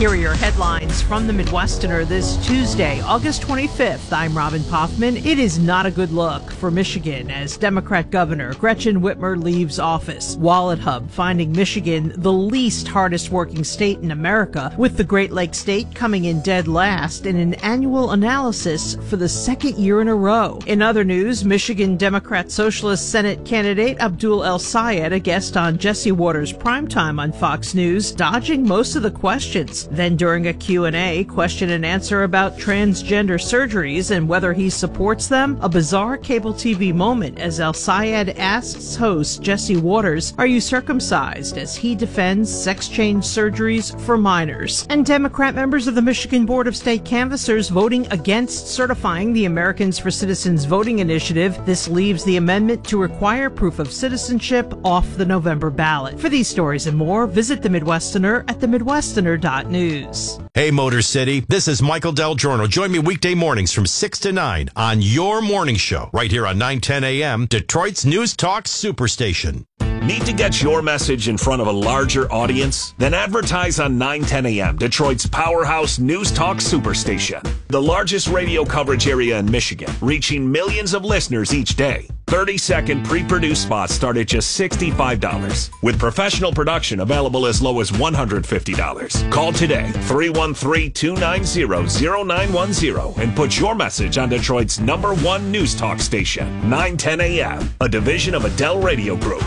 Here are your headlines from the Midwesterner this Tuesday, August 25th. I'm Robin Poffman. It is not a good look for Michigan as Democrat Governor Gretchen Whitmer leaves office. WalletHub finding Michigan the least hardest working state in America, with the Great Lakes state coming in dead last in an annual analysis for the second year in a row. In other news, Michigan Democrat Socialist Senate candidate Abdul El Sayed, a guest on Jesse Waters' Primetime on Fox News, dodging most of the questions. Then during a Q&A, question and answer about transgender surgeries and whether he supports them, a bizarre cable TV moment as El Sayed asks host Jesse Waters, "Are you circumcised?" as he defends sex change surgeries for minors. And Democrat members of the Michigan Board of State Canvassers voting against certifying the Americans for Citizens voting initiative. This leaves the amendment to require proof of citizenship off the November ballot. For these stories and more, visit the Midwesterner at themidwesterner.news. Hey, Motor City, this is Michael Del Giorno. Join me weekday mornings from 6 to 9 on your morning show right here on 910 a.m., Detroit's News Talk Superstation. Need to get your message in front of a larger audience? Then advertise on 910 a.m., Detroit's powerhouse News Talk Superstation. The largest radio coverage area in Michigan, reaching millions of listeners each day. 30-second pre-produced spots start at just $65, with professional production available as low as $150. Call today, 313-290-0910, and put your message on Detroit's #1 News Talk station, 910 a.m., a division of Adele Radio Group.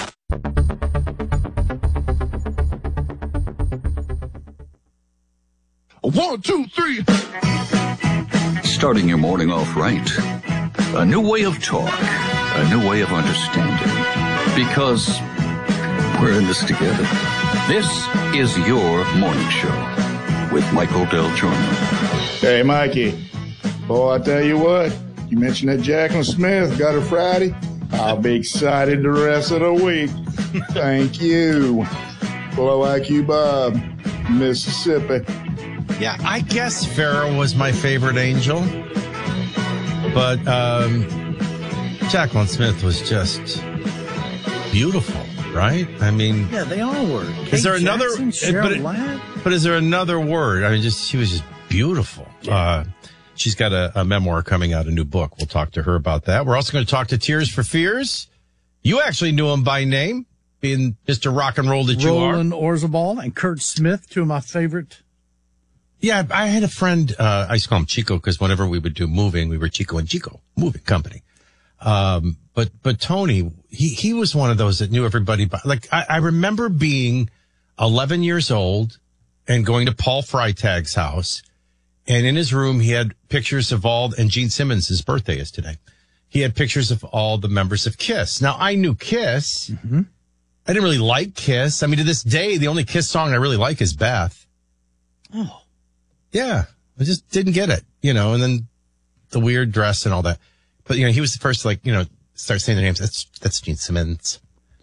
One, two, three. Starting your morning off right. A new way of talk. A new way of understanding. Because we're in this together. This is your morning show with Michael Del Giorno. Hey, Mikey. Boy, I tell you what. You mentioned that Jacqueline Smith got her Friday. I'll be excited the rest of the week. Thank you. Hello, IQ Bob, Mississippi. Yeah, I guess Farrah was my favorite angel. But Jacqueline Smith was just beautiful, right? I mean, yeah, they all were. Is there Jackson, another? But is there another word? I mean, she was just beautiful. Yeah. She's got a memoir coming out, a new book. We'll talk to her about that. We're also going to talk to Tears for Fears. You actually knew him by name, being Mr. Rock and Roll that you are. Roland Orzabal and Kurt Smith, two of my favorite. Yeah, I had a friend, I used to call him Chico because whenever we would do moving, we were Chico and Chico moving company. But Tony, he was one of those that knew everybody. Like, I remember being 11 years old and going to Paul Freitag's house, and in his room, he had pictures of and Gene Simmons, his birthday is today. He had pictures of all the members of KISS. Now, I knew KISS. Mm-hmm. I didn't really like KISS. I mean, to this day, the only KISS song I really like is Beth. Oh. Yeah, I just didn't get it, and then the weird dress and all that. But, he was the first to, start saying their names. That's Gene Simmons.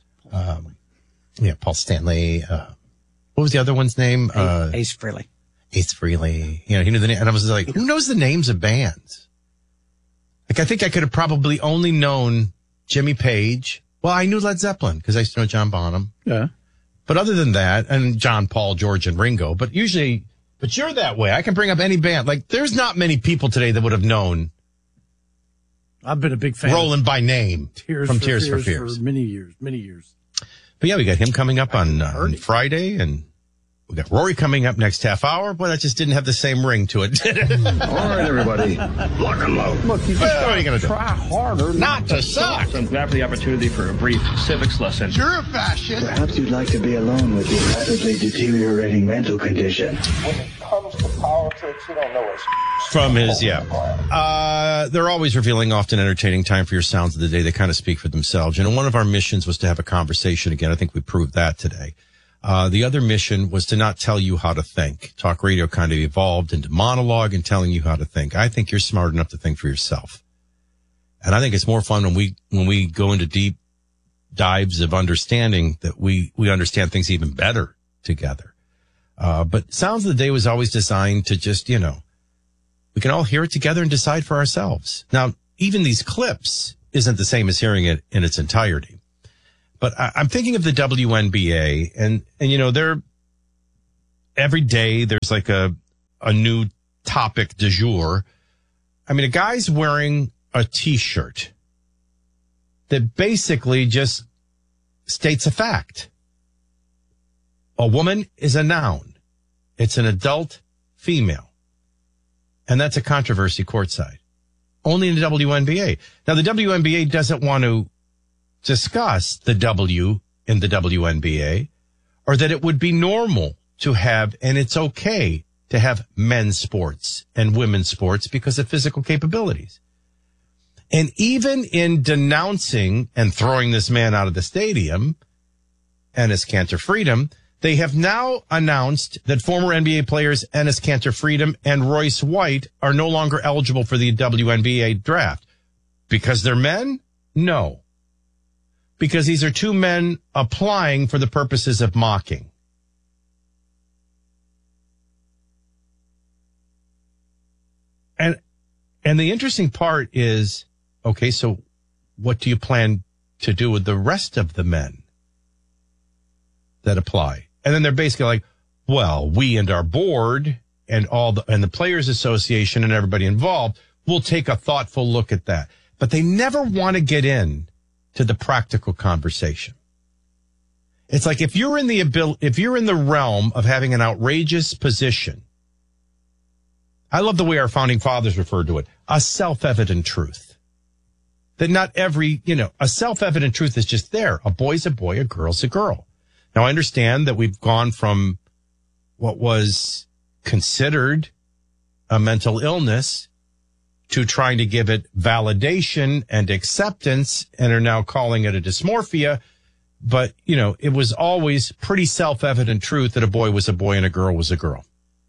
Paul Stanley. What was the other one's name? Ace Frehley. Ace Frehley. He knew the name. And I was like, who knows the names of bands? Like, I think I could have probably only known Jimmy Page. Well, I knew Led Zeppelin because I used to know John Bonham. Yeah. But other than that, and John, Paul, George, and Ringo. But usually... But you're that way. I can bring up any band. Like, there's not many people today that would have known. I've been a big fan. Roland by name. Tears for Fears. For many years. But yeah, we got him coming up on Friday, and we got Rory coming up next half hour. Boy, that just didn't have the same ring to it. All right, everybody. Lock and load. Look, you what are you going to try harder. Not to suck. I'm glad for the opportunity for a brief civics lesson. You're a fascist. Perhaps you'd like to be alone with your rapidly deteriorating mental condition. When it comes to politics, you don't know what's... From his, they're always revealing often entertaining time for your sounds of the day. They kind of speak for themselves. One of our missions was to have a conversation again. I think we proved that today. The other mission was to not tell you how to think. Talk radio kind of evolved into monologue and telling you how to think. I think you're smart enough to think for yourself. And I think it's more fun when we go into deep dives of understanding that we understand things even better together. But Sounds of the Day was always designed to just, we can all hear it together and decide for ourselves. Now, even these clips isn't the same as hearing it in its entirety. But I'm thinking of the WNBA and they're every day there's like a new topic du jour. I mean, a guy's wearing a T-shirt that basically just states a fact. A woman is a noun. It's an adult female. And that's a controversy courtside. Only in the WNBA. Now, the WNBA doesn't want to discuss the W in the WNBA, or that it would be normal to have, and it's okay to have men's sports and women's sports because of physical capabilities. And even in denouncing and throwing this man out of the stadium, Enes Kanter Freedom, they have now announced that former NBA players Enes Kanter Freedom and Royce White are no longer eligible for the WNBA draft. Because they're men? No. Because these are two men applying for the purposes of mocking. And the interesting part is, okay, so what do you plan to do with the rest of the men that apply? And then they're basically like, well, we and our board and the Players Association and everybody involved will take a thoughtful look at that. But they never want to get in to the practical conversation. It's like if you're in the realm of having an outrageous position, I love the way our founding fathers referred to it, a self-evident truth. That not every, a self-evident truth is just there. A boy's a boy, a girl's a girl. Now, I understand that we've gone from what was considered a mental illness to trying to give it validation and acceptance and are now calling it a dysmorphia. But, it was always pretty self-evident truth that a boy was a boy and a girl was a girl.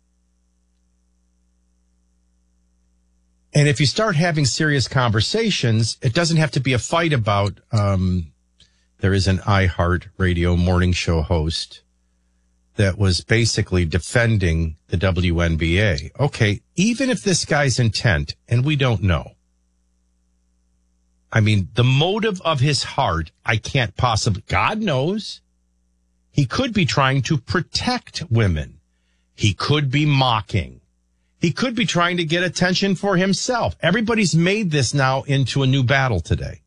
And if you start having serious conversations, it doesn't have to be a fight about, there is an iHeart Radio morning show host that was basically defending the WNBA. Okay, even if this guy's intent, and we don't know, I mean, the motive of his heart, I can't possibly, God knows. He could be trying to protect women. He could be mocking. He could be trying to get attention for himself. Everybody's made this now into a new battle today.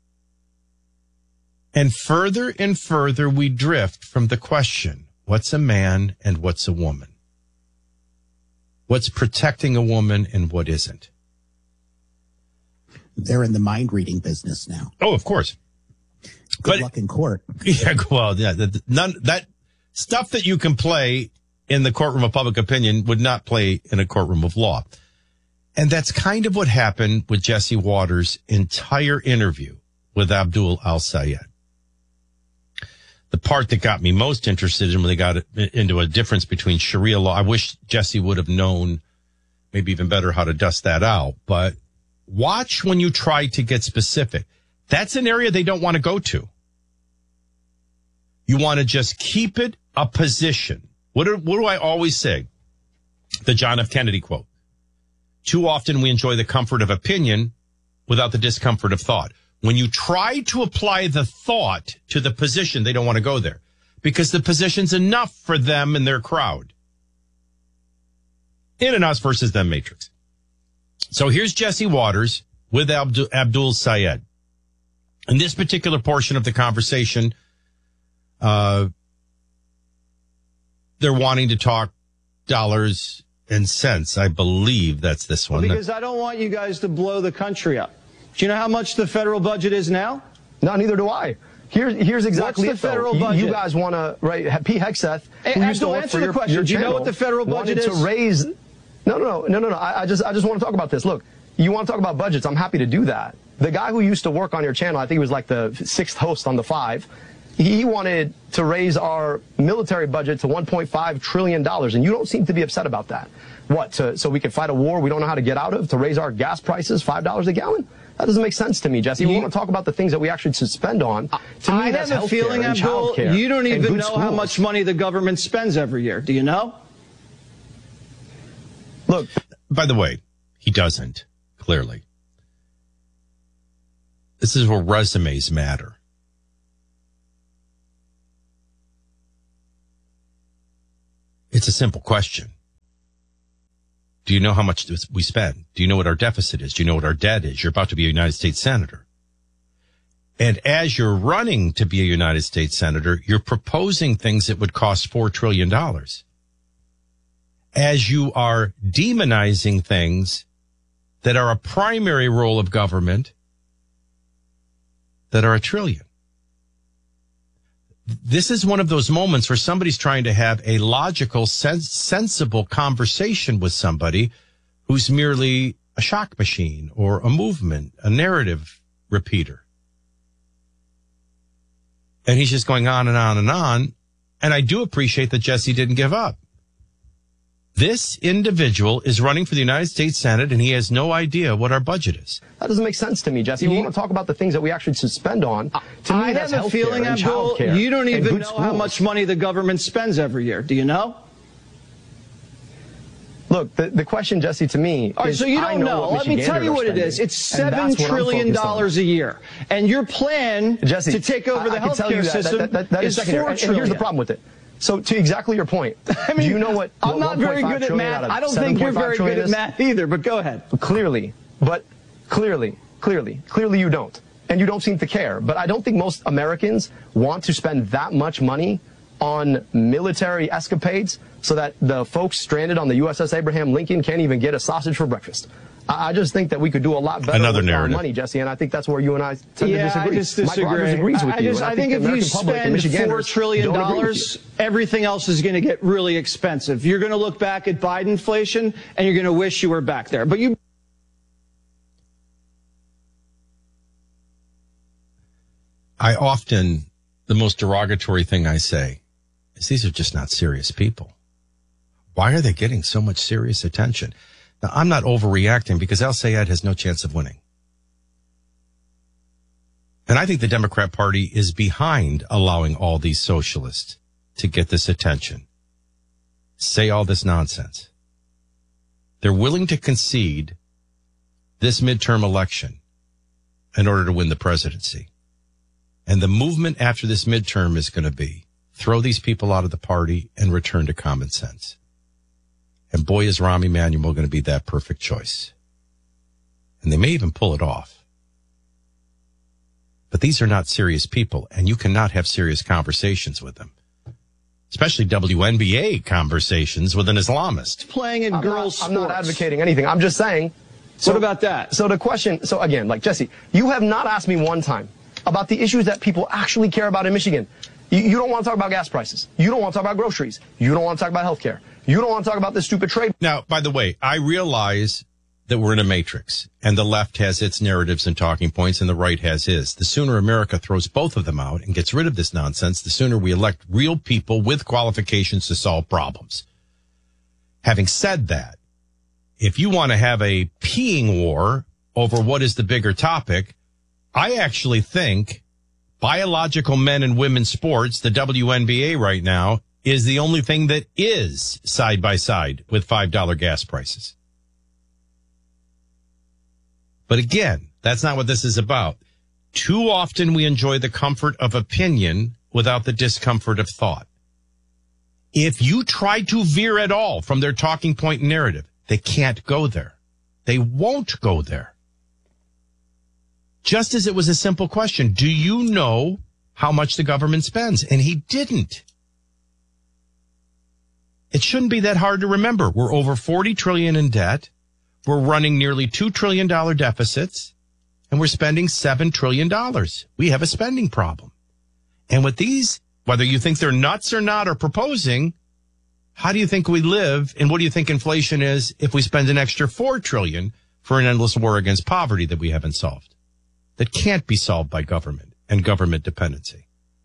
And further we drift from the question, what's a man and what's a woman? What's protecting a woman and what isn't? They're in the mind reading business now. Oh, of course. Good luck in court. Yeah, well, yeah, that stuff that you can play in the courtroom of public opinion would not play in a courtroom of law. And that's kind of what happened with Jesse Waters' entire interview with Abdul Al-Sayed. The part that got me most interested in when they got into a difference between Sharia law, I wish Jesse would have known maybe even better how to dust that out. But watch when you try to get specific. That's an area they don't want to go to. You want to just keep it a position. What do I always say? The John F. Kennedy quote. Too often we enjoy the comfort of opinion without the discomfort of thought. When you try to apply the thought to the position, they don't want to go there because the position's enough for them and their crowd. In an us versus them matrix. So here's Jesse Waters with Abdul Sayed. In this particular portion of the conversation, they're wanting to talk dollars and cents. I believe that's this one. Because I don't want you guys to blow the country up. Do you know how much the federal budget is now? No, neither do I. Here's exactly What's the federal budget? You guys want to, right? Pete Hegseth, who used to work for your question. Do you know channel, what the federal budget is? To raise. No. I just want to talk about this. Look, you want to talk about budgets? I'm happy to do that. The guy who used to work on your channel, I think he was like the 6th host on the 5. He wanted to raise our military budget to $1.5 trillion, and you don't seem to be upset about that. What, so we can fight a war we don't know how to get out of, to raise our gas prices $5 a gallon? That doesn't make sense to me, Jesse. We want to talk about the things that we actually should spend on. To me, I have a feeling, Abdul, you don't even know how much money the government spends every year. Do you know? Look, by the way, he doesn't, clearly. This is where resumes matter. It's a simple question. Do you know how much we spend? Do you know what our deficit is? Do you know what our debt is? You're about to be a United States Senator. And as you're running to be a United States Senator, you're proposing things that would cost $4 trillion. As you are demonizing things that are a primary role of government that are $1 trillion. This is one of those moments where somebody's trying to have a logical, sensible conversation with somebody who's merely a shock machine or a movement, a narrative repeater. And he's just going on and on and on. And I do appreciate that Jesse didn't give up. This individual is running for the United States Senate, and he has no idea what our budget is. That doesn't make sense to me, Jesse. We want to talk about the things that we actually should spend on. To me, I that's have a feeling, Abdul, you don't even know how much money the government spends every year. Do you know? Look, the question, Jesse, to me All right, is, so you don't know. Let me tell you what it is. It's $7 trillion a year. And your plan Jesse, to take over the healthcare system is $4 trillion. And here's the problem with it. So to exactly your point, I mean, do you know what? I'm not very good at math. I don't think you're very good at math either, but go ahead. Clearly you don't. And you don't seem to care. But I don't think most Americans want to spend that much money on military escapades so that the folks stranded on the USS Abraham Lincoln can't even get a sausage for breakfast. I just think that we could do a lot better with our money, Jesse, and I think that's where you and I tend to disagree. I just disagree. Mike Rogers agrees with you. I think if you spend $4 trillion, everything else is going to get really expensive. You're going to look back at Bidenflation, and you're going to wish you were back there. But the most derogatory thing I say is these are just not serious people. Why are they getting so much serious attention? Now, I'm not overreacting because El-Sayed has no chance of winning. And I think the Democrat Party is behind allowing all these socialists to get this attention, say all this nonsense. They're willing to concede this midterm election in order to win the presidency. And the movement after this midterm is going to be throw these people out of the party and return to common sense. And boy, is Rahm Emanuel going to be that perfect choice. And they may even pull it off. But these are not serious people, and you cannot have serious conversations with them. Especially WNBA conversations with an Islamist. Playing in girls' sports. I'm not advocating anything. I'm just saying. What about that? So the question, again, like Jesse, you have not asked me one time about the issues that people actually care about in Michigan. You don't want to talk about gas prices. You don't want to talk about groceries. You don't want to talk about health care. You don't want to talk about this stupid trade. Now, by the way, I realize that we're in a matrix, and the left has its narratives and talking points, and the right has his. The sooner America throws both of them out and gets rid of this nonsense, the sooner we elect real people with qualifications to solve problems. Having said that, if you want to have a peeing war over what is the bigger topic, I actually think biological men and women sports, the WNBA right now, is the only thing that is side by side with $5 gas prices. But again, that's not what this is about. Too often we enjoy the comfort of opinion without the discomfort of thought. If you try to veer at all from their talking point narrative, they can't go there. They won't go there. Just as it was a simple question, do you know how much the government spends? And he didn't. It shouldn't be that hard to remember. We're over $40 trillion in debt. We're running nearly $2 trillion deficits, and we're spending $7 trillion. We have a spending problem. And with these, whether you think they're nuts or not, or proposing, how do you think we live, and what do you think inflation is if we spend an extra $4 trillion for an endless war against poverty that we haven't solved? That can't be solved by government and government dependency.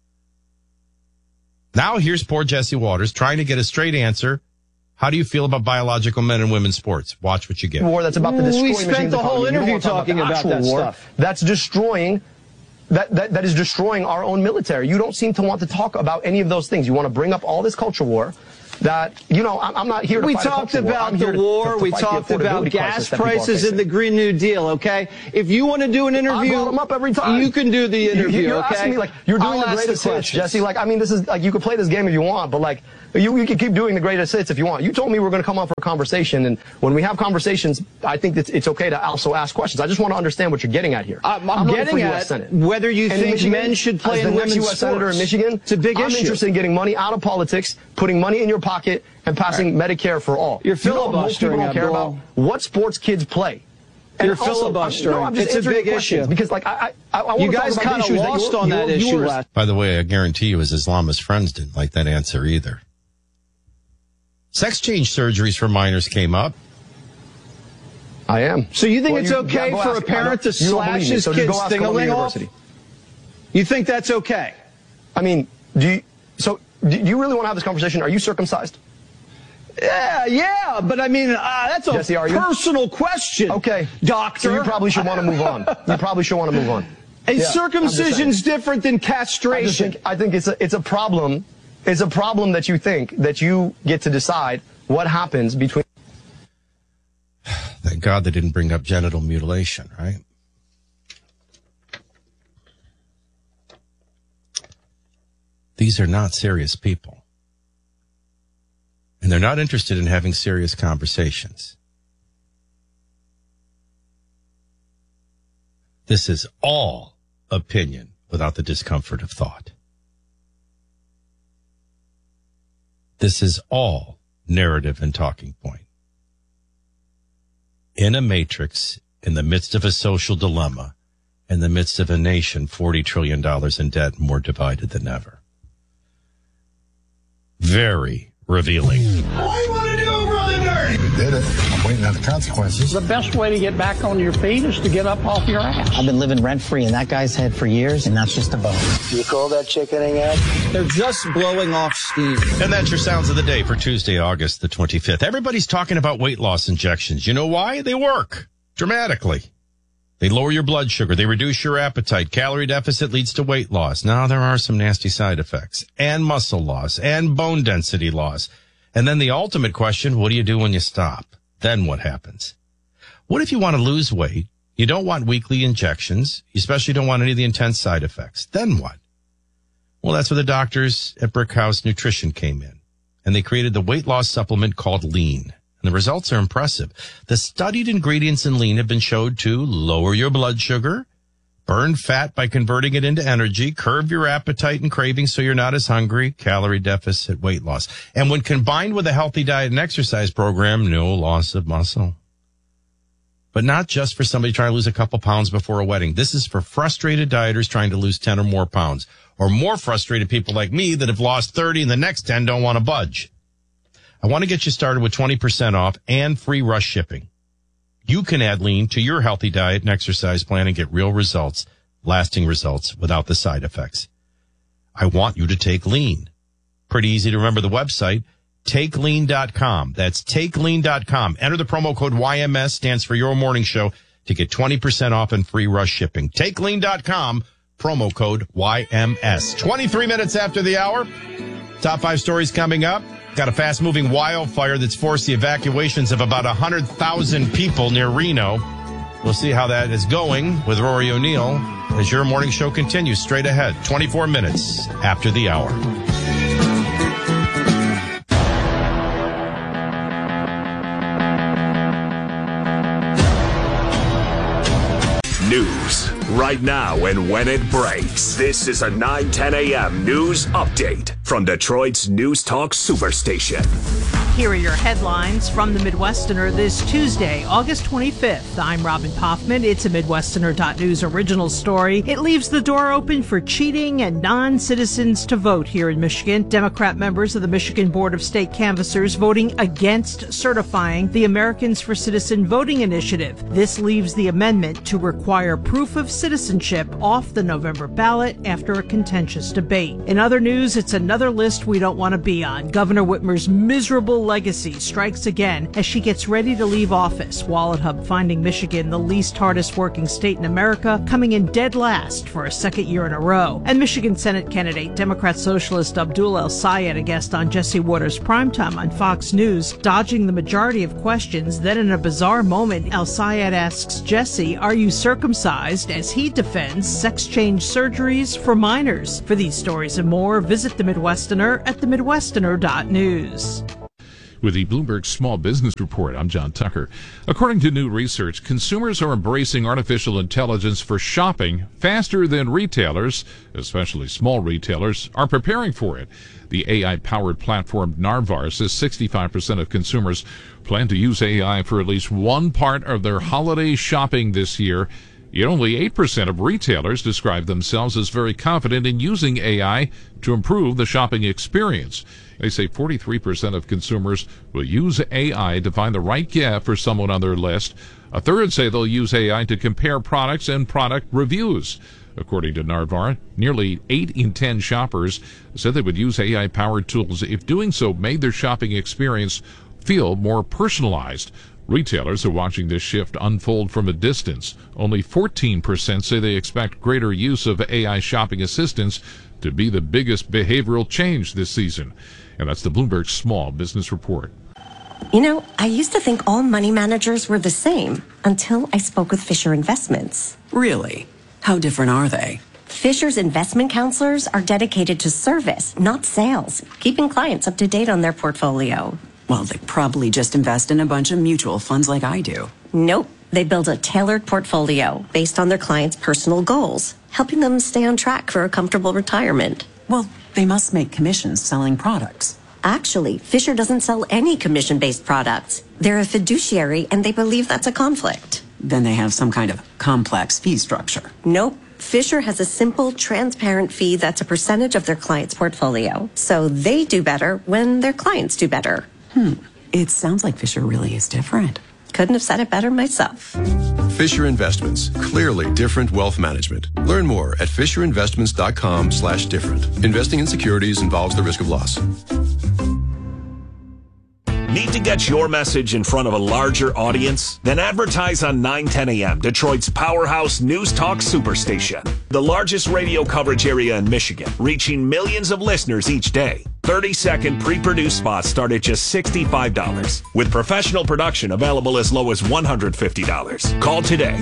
Now here's poor Jesse Waters trying to get a straight answer. How do you feel about biological men and women's sports? Watch what you get. War that's about to destroy We spent the whole interview talking about that stuff. That's destroying, that is destroying our own military. You don't seem to want to talk about any of those things. You want to bring up all this culture war. that, I'm not here to We fight a talked culture war. about I'm here the to war. We fight the talked about affordability gas crisis that people are prices facing. and the Green New Deal, okay? If you want to do an interview, I brought them up every time. You can do the interview, You're okay? asking me, like, you're doing I'll the ask greatest the hits, questions. Jesse. This is, like, you can play this game if you want, but, like, you can keep doing the greatest hits if you want. You told me we're going to come on for a conversation, and when we have conversations, I think it's okay to also ask questions. I just want to understand what you're getting at here. I'm getting at whether you think men should play in women's U.S. Senator in Michigan, it's a big issue. I'm interested in getting money out of politics, putting money in your pocket, and passing Medicare for all. You're You know what most people filibustering, don't care Abdul. about what sports kids play. And You're also, filibustering. I'm just It's a answering big your questions issue. because, like, I want You to guys talk about kind of issues that lost your on that issue viewers- last. By the way, I guarantee you his Islamist friends didn't like that answer either. Sex change surgeries for minors came up. I am. So you think it's okay for a parent to slash his kid's ding-a-ling off? You think that's okay? I mean, do you really want to have this conversation? Are you circumcised? Yeah, but I mean, that's a Jesse, are you? personal question. Okay, doctor. So you probably should want to move on. A circumcision's different than castration. I think it's a problem. It's a problem that you think that you get to decide what happens between. Thank God they didn't bring up genital mutilation, right? These are not serious people. And they're not interested in having serious conversations. This is all opinion without the discomfort of thought. This is all narrative and talking point. In a matrix, in the midst of a social dilemma, in the midst of a nation $40 trillion in debt, more divided than ever. Very revealing. What do you want to do, Brother Dirt? We did it. I'm waiting on the consequences. The best way to get back on your feet is to get up off your ass. I've been living rent-free in that guy's head for years, and that's just a bone. You call that chickening out? They're just blowing off steam. And that's your sounds of the day for Tuesday, August the 25th. Everybody's talking about weight loss injections. You know why? They work dramatically. They lower your blood sugar. They reduce your appetite. Calorie deficit leads to weight loss. Now, there are some nasty side effects and muscle loss and bone density loss. And then the ultimate question, what do you do when you stop? Then what happens? What if you want to lose weight? You don't want weekly injections. You especially don't want any of the intense side effects. Then what? Well, that's where the doctors at Brickhouse Nutrition came in. And they created the weight loss supplement called Lean. And the results are impressive. The studied ingredients in Lean have been shown to lower your blood sugar, burn fat by converting it into energy, curb your appetite and cravings so you're not as hungry, calorie deficit, weight loss. And when combined with a healthy diet and exercise program, no loss of muscle. But not just for somebody trying to lose a couple pounds before a wedding. This is for frustrated dieters trying to lose 10 or more pounds, or more frustrated people like me that have lost 30 and the next 10 don't want to budge. I want to get you started with 20% off and free rush shipping. You can add Lean to your healthy diet and exercise plan and get real results, lasting results without the side effects. I want you to take Lean. Pretty easy to remember the website, TakeLean.com. That's TakeLean.com. Enter the promo code YMS, stands for Your Morning Show, to get 20% off and free rush shipping. TakeLean.com, promo code YMS. 23 minutes after the hour. Top 5 stories coming up. Got a fast-moving wildfire that's forced the evacuations of about 100,000 people near Reno. We'll see how that is going with Rory O'Neill as Your Morning Show continues straight ahead, 24 minutes after the hour. News right now and when it breaks. This is a 9:10 a.m. news update from Detroit's News Talk Superstation. Here are your headlines from the Midwesterner this Tuesday, August 25th. I'm Robin Poffman. It's a Midwesterner.news original story. It leaves the door open for cheating and non-citizens to vote here in Michigan. Democrat members of the Michigan Board of State Canvassers voting against certifying the Americans for Citizen Voting Initiative. This leaves the amendment to require proof of citizenship off the November ballot after a contentious debate. In other news, it's another list we don't want to be on. Governor Whitmer's miserable legacy strikes again as she gets ready to leave office. WalletHub finding Michigan the least hardest working state in America, coming in dead last for a second year in a row. And Michigan Senate candidate, Democrat Socialist Abdul El-Sayed, a guest on Jesse Waters' Primetime on Fox News, dodging the majority of questions. Then in a bizarre moment, El-Sayed asks Jesse, are you circumcised? As he defends sex change surgeries for minors. For these stories and more, visit The Midwesterner at themidwesterner.news. With the Bloomberg Small Business Report, I'm John Tucker. According to new research, consumers are embracing artificial intelligence for shopping faster than retailers, especially small retailers, are preparing for it. The AI-powered platform Narvar says 65% of consumers plan to use AI for at least one part of their holiday shopping this year. Yet only 8% of retailers describe themselves as very confident in using AI to improve the shopping experience. They say 43% of consumers will use AI to find the right gift for someone on their list. A third say they'll use AI to compare products and product reviews. According to Narvar, nearly 8 in 10 shoppers said they would use AI-powered tools if doing so made their shopping experience feel more personalized. Retailers are watching this shift unfold from a distance. Only 14% say they expect greater use of AI shopping assistance to be the biggest behavioral change this season. And that's the Bloomberg Small Business Report. You know, I used to think all money managers were the same until I spoke with Fisher Investments. Really? How different are they? Fisher's investment counselors are dedicated to service, not sales, keeping clients up to date on their portfolio. Well, they probably just invest in a bunch of mutual funds like I do. Nope. They build a tailored portfolio based on their clients' personal goals, helping them stay on track for a comfortable retirement. Well, they must make commissions selling products. Actually, Fisher doesn't sell any commission-based products. They're a fiduciary, and they believe that's a conflict. Then they have some kind of complex fee structure. Nope. Fisher has a simple, transparent fee that's a percentage of their client's portfolio. So they do better when their clients do better. It sounds like Fisher really is different. Couldn't have said it better myself. Fisher Investments. Clearly different wealth management. Learn more at fisherinvestments.com/different. Investing in securities involves the risk of loss. Need to get your message in front of a larger audience? Then advertise on 910 AM, Detroit's powerhouse news talk superstation. The largest radio coverage area in Michigan, reaching millions of listeners each day. 30-second pre-produced spots start at just $65, with professional production available as low as $150. Call today,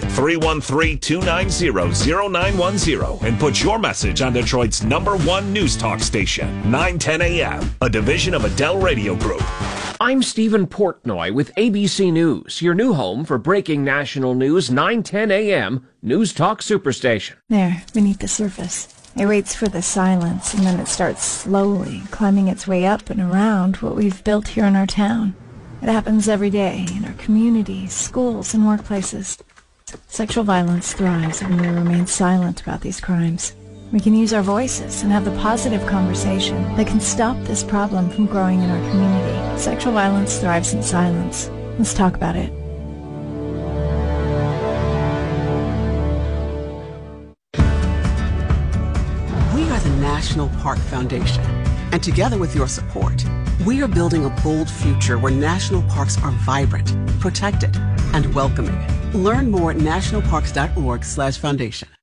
313-290-0910, and put your message on Detroit's #1 news talk station, 910 AM, a division of Adele Radio Group. I'm Stephen Portnoy with ABC News, your new home for breaking national news, 910 AM, News Talk Superstation. There, beneath the surface. It waits for the silence, and then it starts slowly climbing its way up and around what we've built here in our town. It happens every day in our communities, schools, and workplaces. Sexual violence thrives when we remain silent about these crimes. We can use our voices and have the positive conversation that can stop this problem from growing in our community. Sexual violence thrives in silence. Let's talk about it. We are the National Park Foundation, and together with your support, we are building a bold future where national parks are vibrant, protected, and welcoming. Learn more at nationalparks.org/foundation.